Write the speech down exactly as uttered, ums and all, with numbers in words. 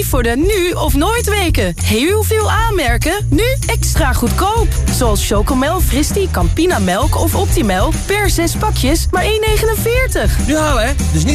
actief voor de nu of nooit weken. Heel veel aanmerken, nu extra goedkoop. Zoals Chocomel, Fristie, Campina Melk of Optimelk per zes pakjes maar één negenenveertig. Nu halen, hè? Dus niet